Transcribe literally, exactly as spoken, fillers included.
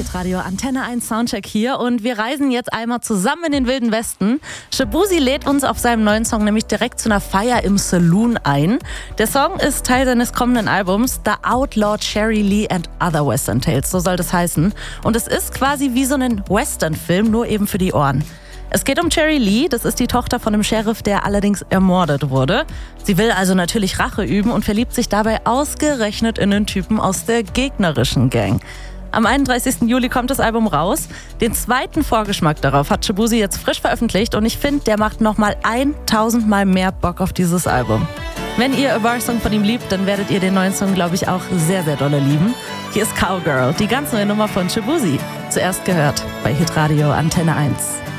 Hitradio Antenne eins Soundcheck hier und wir reisen jetzt einmal zusammen in den Wilden Westen. Shaboozey lädt uns auf seinem neuen Song nämlich direkt zu einer Feier im Saloon ein. Der Song ist Teil seines kommenden Albums The Outlaw Cherry Lee and Other Western Tales, so soll das heißen. Und es ist quasi wie so ein Western-Film, nur eben für die Ohren. Es geht um Cherry Lee, das ist die Tochter von einem Sheriff, der allerdings ermordet wurde. Sie will also natürlich Rache üben und verliebt sich dabei ausgerechnet in einen Typen aus der gegnerischen Gang. Am einunddreißigsten Juli kommt das Album raus. Den zweiten Vorgeschmack darauf hat Shaboozey jetzt frisch veröffentlicht und ich finde, der macht nochmal tausendmal mehr Bock auf dieses Album. Wenn ihr A Bar Song von ihm liebt, dann werdet ihr den neuen Song, glaube ich, auch sehr, sehr dolle lieben. Hier ist Cowgirl, die ganz neue Nummer von Shaboozey. Zuerst gehört bei Hitradio Antenne eins.